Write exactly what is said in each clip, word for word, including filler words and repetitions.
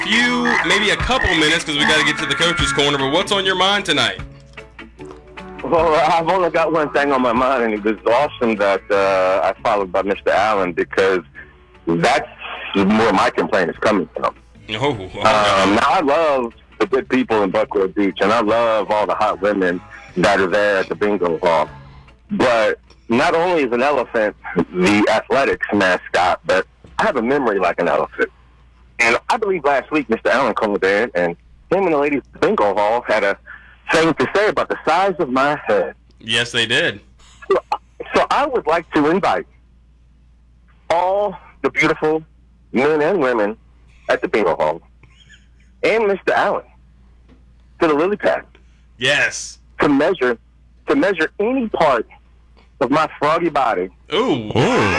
few, maybe a couple minutes because we got to get to the coach's corner. But what's on your mind tonight? Well, I've only got one thing on my mind, and it was awesome that uh, I followed by Mister Allen because that's where my complaint is coming from. Oh, oh, um, now, I love the good people in Buckrow Beach, and I love all the hot women that are there at the bingo hall. But not only is an elephant the athletics mascot, but I have a memory like an elephant. And I believe last week Mister Allen called in, and him and the ladies at the bingo hall had a thing to say about the size of my head. Yes, they did. So, so I would like to invite all the beautiful men and women at the bingo hall and Mister Allen to the lily pad. Yes. To measure, to measure any part of my froggy body. Ooh.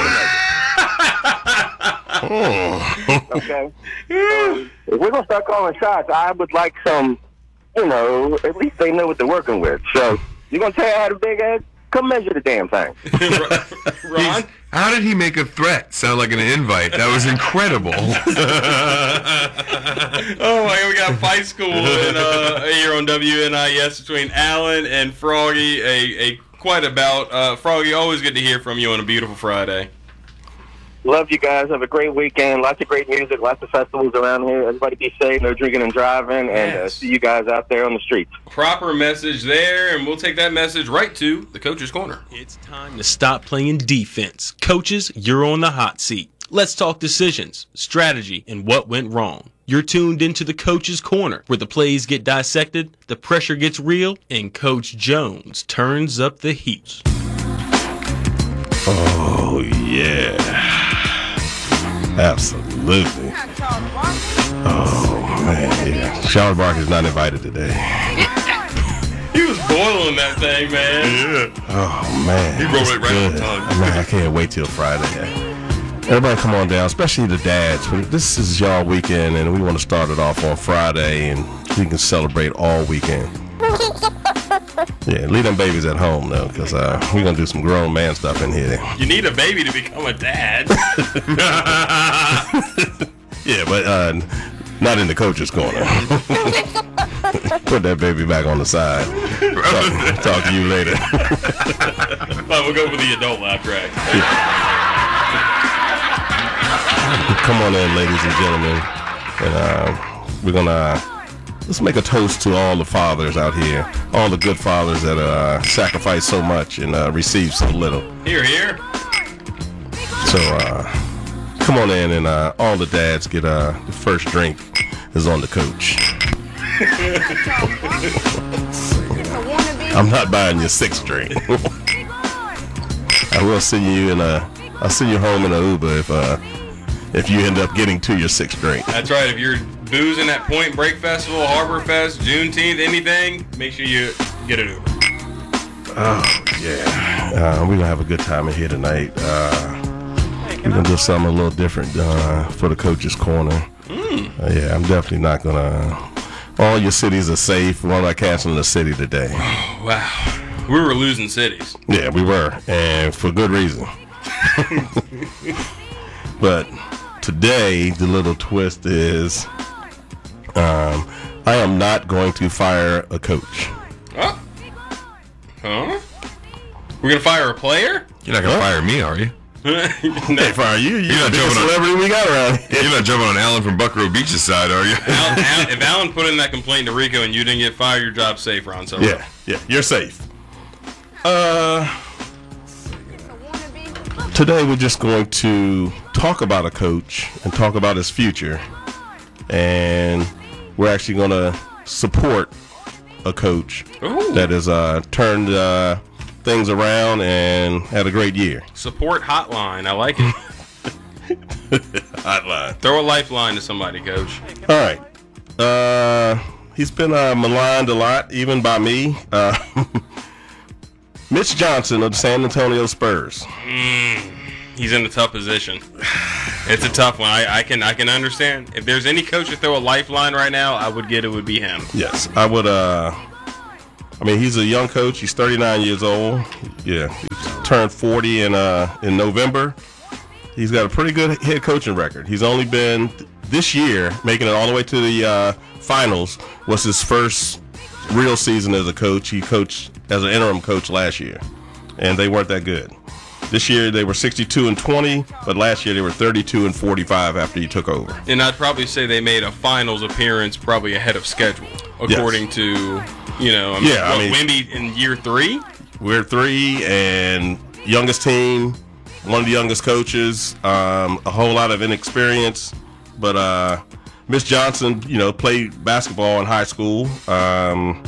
Okay. So if we're gonna start calling shots, I would like some, you know, at least they know what they're working with. So you're gonna tell me I had a big head? Come measure the damn thing. Ron? How did he make a threat sound like an invite? That was incredible. Oh my God, we got Fight School in, uh, here on W N I S between Allen and Froggy. A, a quite a bout. Uh, Froggy, always good to hear from you on a beautiful Friday. Love you guys. Have a great weekend. Lots of great music. Lots of festivals around here. Everybody be safe. No drinking and driving. And uh, see you guys out there on the streets. Proper message there, and we'll take that message right to the Coach's Corner. It's time to stop playing defense. Coaches, you're on the hot seat. Let's talk decisions, strategy, and what went wrong. You're tuned into the Coach's Corner, where the plays get dissected, the pressure gets real, and Coach Jones turns up the heat. Oh, yeah. Absolutely. Oh, man, yeah. Charlotte Barkley's not invited today. He was boiling that thing, man. Yeah. Oh, man. He rolled it right on the tongue. Man, I can't wait till Friday. Everybody come on down, especially the dads. This is y'all weekend, and we want to start it off on Friday, and we can celebrate all weekend. Yeah, leave them babies at home, though, because uh, we're going to do some grown man stuff in here. You need a baby to become a dad. Yeah, but uh, not in the Coach's Corner. Put that baby back on the side. Talk, talk to you later. But we'll go with the adult laugh track. Come on in, ladies and gentlemen. And uh, we're going to... Let's make a toast to all the fathers out here, all the good fathers that uh, sacrifice so much and uh, receive so little. Here, here. So uh, come on in, and uh, all the dads get uh, the first drink is on the coach. I'm not buying your sixth drink. I will send you in a. I'll send you home in an Uber if uh, if you end up getting to your sixth drink. That's right. If you're boozing at Point Break Festival, Harbor Fest, Juneteenth, anything, make sure you get an Uber. Oh, yeah. Uh, we're going to have a good time in here tonight. Uh, we're going to do something a little different uh, for the Coach's Corner. Mm. Uh, yeah, I'm definitely not going to... All your cities are safe. We're not canceling the city today. Oh, wow. We were losing cities. Yeah, we were. And for good reason. But today, the little twist is... Um, I am not going to fire a coach. Huh? Huh? We're going to fire a player? You're not going to Huh? fire me, are you? I can't fire you. You're, You're not the biggest jumping on- celebrity we got around here. You're not jumping on Alan from Buckrow Beach's side, are you? Alan, Alan, if Alan put in that complaint to Rico and you didn't get fired, your job's safe, Ron. So Yeah, yeah, you're safe. Uh, today we're just going to talk about a coach and talk about his future, and we're actually going to support a coach Ooh. that has uh, turned uh, things around and had a great year. Support hotline. I like it. Hotline. Throw a lifeline to somebody, Coach. All right. Uh, he's been uh, maligned a lot, even by me. Uh, Mitch Johnson of the San Antonio Spurs. Mm, he's in a tough position. It's a tough one. I, I can I can understand. If there's any coach to throw a lifeline right now, I would get it would be him. Yes, I would. Uh, I mean, he's a young coach. He's thirty-nine years old. Yeah, he turned forty in uh, in November. He's got a pretty good head coaching record. He's only been this year, making it all the way to the uh, finals, was his first real season as a coach. He coached as an interim coach last year, and they weren't that good. This year they were sixty-two and twenty, but last year they were thirty-two and forty-five after he took over. And I'd probably say they made a finals appearance probably ahead of schedule, according yes. to, you know, I mean, yeah, what, I mean, Wemby in year three? We're three, and youngest team, one of the youngest coaches, um, a whole lot of inexperience. But uh, Mitch Johnson, you know, played basketball in high school, um,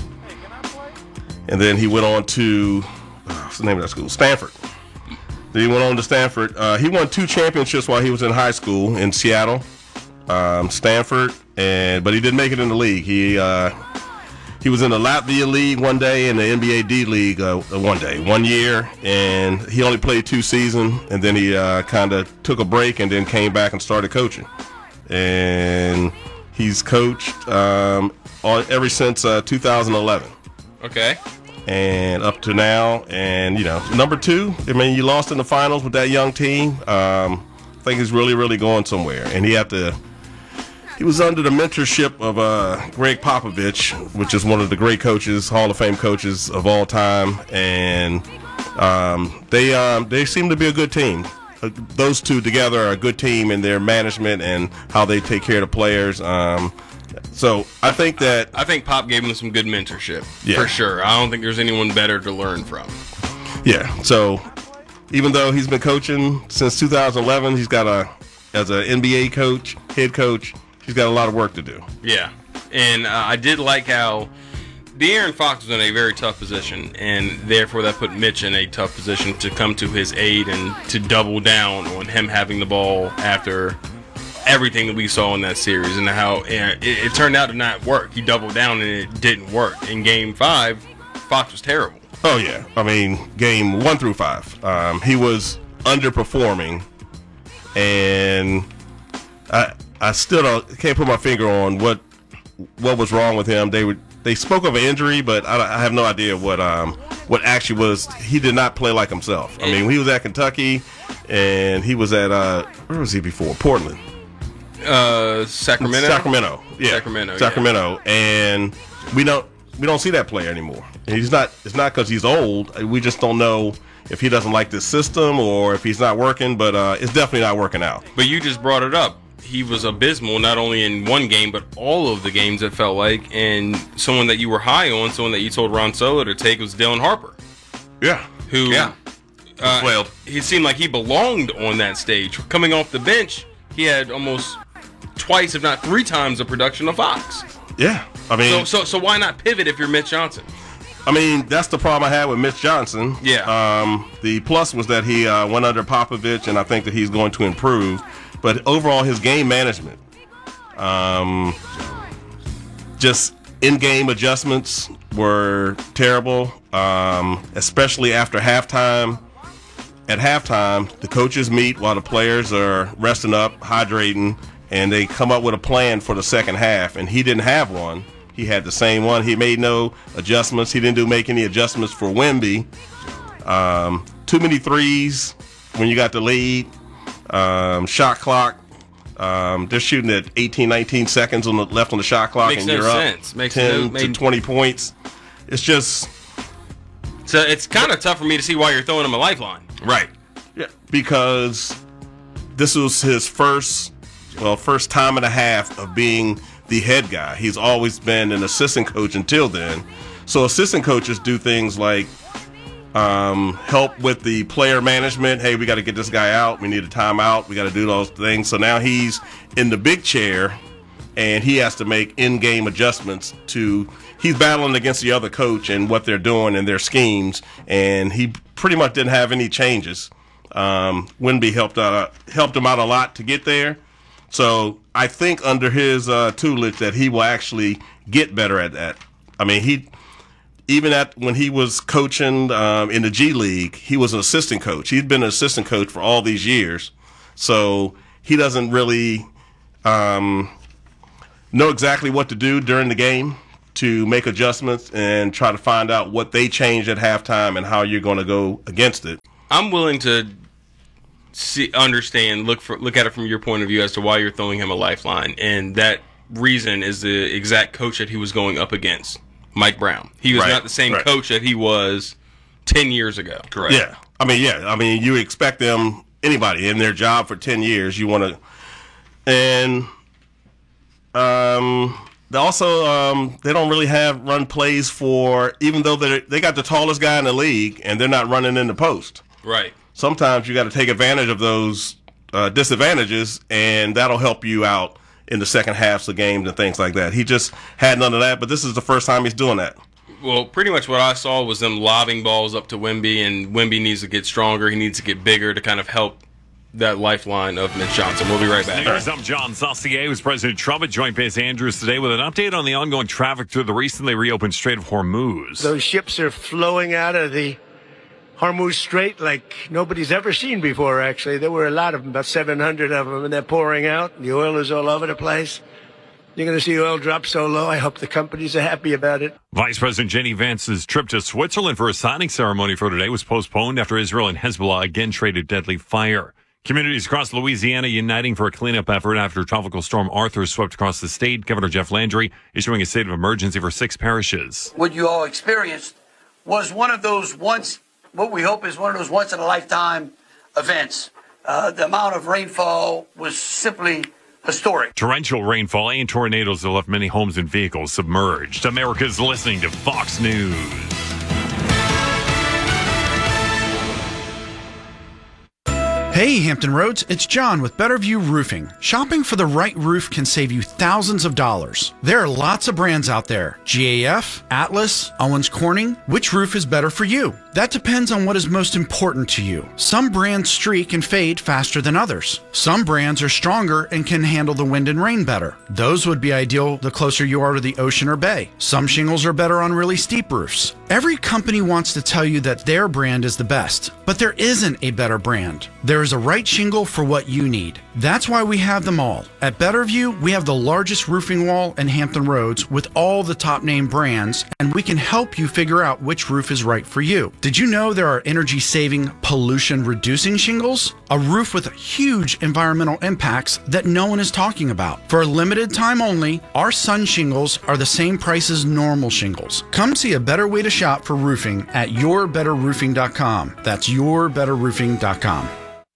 and then he went on to, what's the name of that school? Stanford. Then he went on to Stanford. Uh, he won two championships while he was in high school in Seattle, um, Stanford, and but he didn't make it in the league. He uh, he was in the Latvia League one day and the N B A D League uh, one day, one year, and he only played two seasons, and then he uh, kind of took a break and then came back and started coaching. And he's coached um, on, ever since uh, two thousand eleven. Okay. And up to now, and you know, number two. I mean, you lost in the finals with that young team. Um, I think he's really, really going somewhere. And he had to. He was under the mentorship of uh, Greg Popovich, which is one of the great coaches, Hall of Fame coaches of all time. And um, they um, they seem to be a good team. Uh, those two together are a good team in their management and how they take care of the players. Um, So I think that I think Pop gave him some good mentorship yeah. for sure. I don't think there's anyone better to learn from. Yeah. So even though he's been coaching since two thousand eleven, he's got a as an N B A coach, head coach, he's got a lot of work to do. Yeah, and uh, I did like how De'Aaron Fox was in a very tough position, and therefore that put Mitch in a tough position to come to his aid and to double down on him having the ball after everything that we saw in that series, and how it, it turned out to not work. He doubled down and it didn't work. In game five, Fox was terrible. Oh yeah, I mean game one through five, um, he was underperforming, and I I still don't, can't put my finger on what what was wrong with him. They would they spoke of an injury, but I, I have no idea what um what actually was. He did not play like himself. I mean, he was at Kentucky, and he was at uh where was he before? Portland. Uh, Sacramento. Sacramento, yeah, Sacramento, Sacramento, yeah. And we don't we don't see that player anymore. And he's not. It's not because he's old. We just don't know if he doesn't like this system or if he's not working. But uh, it's definitely not working out. But you just brought it up. He was abysmal, not only in one game, but all of the games, it felt like. And someone that you were high on, someone that you told Ron Solo to take, was Dylan Harper. Yeah, who Yeah. uh, Well, he seemed like he belonged on that stage. Coming off the bench, he had almost twice, if not three times, the production of Fox. yeah. I mean, So, so, so why not pivot if you're Mitch Johnson? I mean, that's the problem I had with Mitch Johnson. Yeah. Um, the plus was that he uh, went under Popovich, and I think that he's going to improve. But overall, his game management, um, just in-game adjustments were terrible, um, especially after halftime. At halftime, the coaches meet while the players are resting up, hydrating, and they come up with a plan for the second half. And he didn't have one. He had the same one. He made no adjustments. He didn't do make any adjustments for Wemby. Um, too many threes when you got the lead. Um, shot clock. Um, they're shooting at eighteen, nineteen seconds on the left on the shot clock, Makes and no you're sense. up Makes ten no- to made- twenty points. It's just So it's kind of tough for me to see why you're throwing him a lifeline. right. yeah, because this was his first, well, first time and a half of being the head guy. He's always been an assistant coach until then. So assistant coaches do things like um, help with the player management. Hey, we got to get this guy out. We need a timeout. We got to do those things. So now he's in the big chair, and he has to make in-game adjustments to. He's battling against the other coach and what they're doing and their schemes, and he pretty much didn't have any changes. Um, Wemby helped out, helped him out a lot to get there. So I think under his uh, tutelage that he will actually get better at that. I mean, he even at when he was coaching um, in the G League, he was an assistant coach. He'd been an assistant coach for all these years, so he doesn't really um, know exactly what to do during the game to make adjustments and try to find out what they changed at halftime and how you're going to go against it. I'm willing to see, understand, look for, look at it from your point of view as to why you're throwing him a lifeline, and that reason is the exact coach that he was going up against, Mike Brown. He was Right, not the same right. coach that he was ten years ago. Correct. Yeah, I mean, yeah, I mean, you expect them, anybody in their job for ten years, you want to, and um, they also um, they don't really have run plays for, even though they they got the tallest guy in the league and they're not running in the post. Right. Sometimes you got to take advantage of those uh, disadvantages, and that'll help you out in the second halves of games and things like that. He just had none of that, but this is the first time he's doing that. Well, pretty much what I saw was them lobbing balls up to Wemby, and Wemby needs to get stronger. He needs to get bigger to kind of help that lifeline of Mitch Johnson. We'll be right back. News. I'm John Saucier, who's President Trump at Joint Base Andrews today with an update on the ongoing traffic through the recently reopened Strait of Hormuz. Those ships are flowing out of the Hormuz Strait like nobody's ever seen before, actually. There were a lot of them, about seven hundred of them, and they're pouring out. The oil is all over the place. You're going to see oil drop so low. I hope the companies are happy about it. Vice President J D Vance's trip to Switzerland for a signing ceremony for today was postponed after Israel and Hezbollah again traded deadly fire. Communities across Louisiana uniting for a cleanup effort after Tropical Storm Arthur swept across the state. Governor Jeff Landry issuing a state of emergency for six parishes. What you all experienced was one of those once, what we hope is one of those once-in-a-lifetime events. Uh, the amount of rainfall was simply historic. Torrential rainfall and tornadoes have left many homes and vehicles submerged. America's listening to Fox News. Hey, Hampton Roads, it's John with Better View Roofing. Shopping for the right roof can save you thousands of dollars. There are lots of brands out there. G A F, Atlas, Owens Corning. Which roof is better for you? That depends on what is most important to you. Some brands streak and fade faster than others. Some brands are stronger and can handle the wind and rain better. Those would be ideal the closer you are to the ocean or bay. Some shingles are better on really steep roofs. Every company wants to tell you that their brand is the best, but there isn't a better brand. There is a right shingle for what you need. That's why we have them all. At Betterview, we have the largest roofing wall in Hampton Roads with all the top name brands, and we can help you figure out which roof is right for you. Did you know there are energy saving, pollution reducing shingles? A roof with huge environmental impacts that no one is talking about. For a limited time only, our sun shingles are the same price as normal shingles. Come see a better way to shop for roofing at your better roofing dot com. That's your better roofing dot com.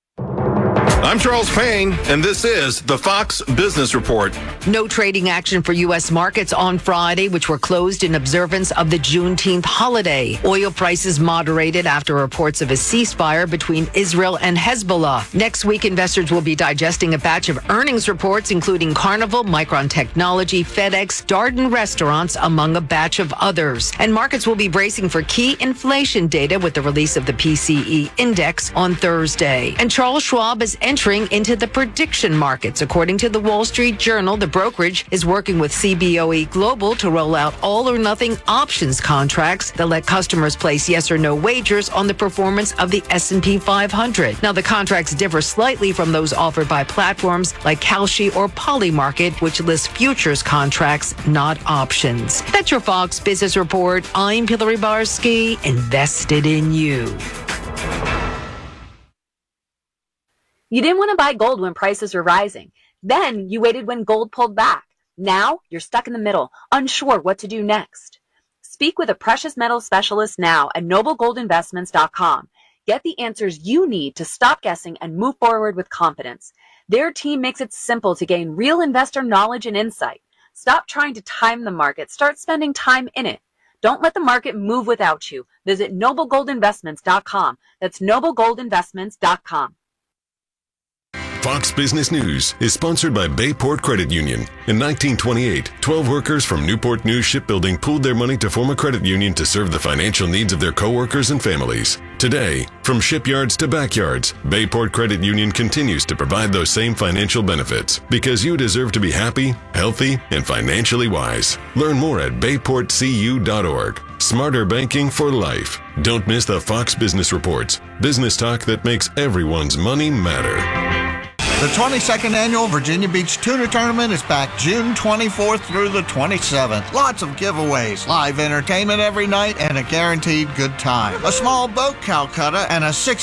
I'm Charles Payne, and this is the Fox Business Report. No trading action for U S markets on Friday, which were closed in observance of the Juneteenth holiday. Oil prices moderated after reports of a ceasefire between Israel and Hezbollah. Next week, investors will be digesting a batch of earnings reports, including Carnival, Micron Technology, FedEx, Darden Restaurants, among a batch of others. And markets will be bracing for key inflation data with the release of the P C E index on Thursday. And Charles Schwab is entering into the prediction markets. According to the Wall Street Journal, the brokerage is working with C B O E Global to roll out all-or-nothing options contracts that let customers place yes or no wagers on the performance of the S and P five hundred. Now, the contracts differ slightly from those offered by platforms like Kalshi or Polymarket, which list futures contracts, not options. That's your Fox Business Report. I'm Hillary Barsky, invested in you. You didn't want to buy gold when prices were rising. Then you waited when gold pulled back. Now you're stuck in the middle, unsure what to do next. Speak with a precious metal specialist now at noble gold investments dot com. Get the answers you need to stop guessing and move forward with confidence. Their team makes it simple to gain real investor knowledge and insight. Stop trying to time the market. Start spending time in it. Don't let the market move without you. Visit noble gold investments dot com. That's noble gold investments dot com. Fox Business News is sponsored by Bayport Credit Union. In nineteen twenty-eight, twelve workers from Newport News Shipbuilding pooled their money to form a credit union to serve the financial needs of their coworkers and families. Today, from shipyards to backyards, Bayport Credit Union continues to provide those same financial benefits because you deserve to be happy, healthy, and financially wise. Learn more at bayport c u dot org. Smarter banking for life. Don't miss the Fox Business Reports. Business talk that makes everyone's money matter. The twenty-second Annual Virginia Beach Tuna Tournament is back June twenty-fourth through the twenty-seventh. Lots of giveaways, live entertainment every night, and a guaranteed good time. A small boat Calcutta and a six